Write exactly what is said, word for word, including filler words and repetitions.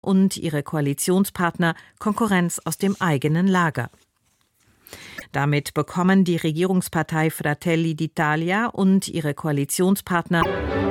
und ihre Koalitionspartner Konkurrenz aus dem eigenen Lager. Damit bekommen die Regierungspartei Fratelli d'Italia und ihre Koalitionspartner